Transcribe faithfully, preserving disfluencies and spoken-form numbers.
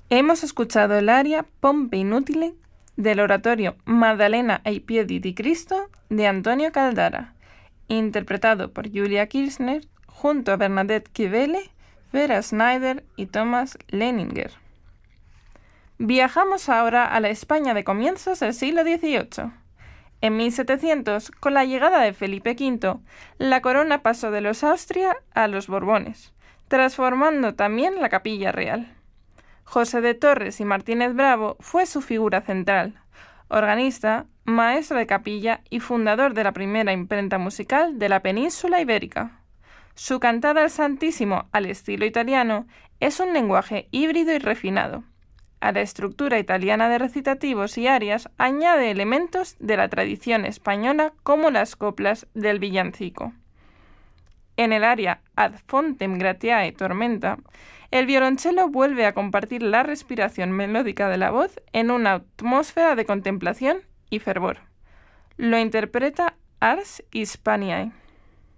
Hemos escuchado el aria Pompe Inutile del oratorio Maddalena ai piedi di Cristo de Antonio Caldara, interpretado por Julia Kirchner junto a Bernadette Chivele, Vera Schneider y Thomas Leninger. Viajamos ahora a la España de comienzos del siglo dieciocho. En mil setecientos, con la llegada de Felipe quinto, la corona pasó de los Austria a los Borbones, transformando también la capilla real. José de Torres y Martínez Bravo fue su figura central, organista, maestro de capilla y fundador de la primera imprenta musical de la península ibérica. Su cantada al Santísimo al estilo italiano es un lenguaje híbrido y refinado. A la estructura italiana de recitativos y arias añade elementos de la tradición española como las coplas del villancico. En el aria Ad fontem gratiae tormenta, el violonchelo vuelve a compartir la respiración melódica de la voz en una atmósfera de contemplación y fervor. Lo interpreta Ars Hispaniae.